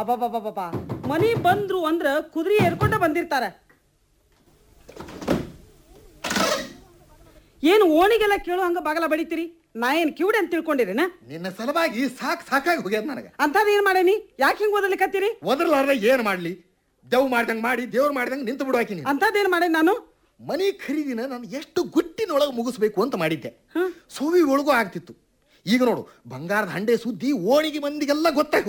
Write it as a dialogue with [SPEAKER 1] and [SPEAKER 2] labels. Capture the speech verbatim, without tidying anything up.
[SPEAKER 1] ಅಬಾಬಾಬಾಬಾ ಮನಿ ಬಂದ್ರು ಅಂದ್ರ ಕುದುರೆ ಏರ್ಕೊಂಡ ಬಂದಿರ್ತಾರ. ಏನು ಓಣಿಗೆಲ್ಲ ಕೇಳೋ ಹಂಗ ಬಾಗಲ ಬಡಿತೀರಿ? ನಾ ಏನ್ ಕಿವುಡಿ ಅಂತ ತಿಳ್ಕೊಂಡಿರೇನ?
[SPEAKER 2] ನಿನ್ನ ಸಲುವಾಗಿ ಸಾಕ್ ಸಾಕಾಗಿ ಹೋಗ್ಯದ ನನಗೆ.
[SPEAKER 1] ಅಂತದ್ ಏನ್ ಮಾಡೇನಿ? ಯಾಕೆ ಹಿಂಗ್ ಓದಲಿಕತ್ತೀರಿ?
[SPEAKER 2] ಓದರ್ಲಾರ್ದ ಏನ್ ಮಾಡ್ಲಿ? ದೇವ್ ಮಾಡ್ದಂಗ್ ಮಾಡಿ ದೇವ್ರು ಮಾಡ್ದಂಗ್ ನಿಂತು ಬಿಡುವಾಕಿನಿ.
[SPEAKER 1] ಅಂತದೇನ್ ಮಾಡೇನಿ ನಾನು?
[SPEAKER 2] ಮನಿ ಖರೀದಿನ ನಾನು ಎಷ್ಟು ಗುಟ್ಟಿನೊಳಗೆ ಮುಗಿಸ್ಬೇಕು ಅಂತ ಮಾಡಿದ್ದೆ. ಸೋವಿ ಒಳಗೂ ಆಗ್ತಿತ್ತು. ಈಗ ನೋಡು, ಬಂಗಾರದ ಹಂಡೆ ಸುದ್ದಿ ಓಣಿಗೆ ಮಂದಿಗೆಲ್ಲ ಗೊತ್ತಾಗ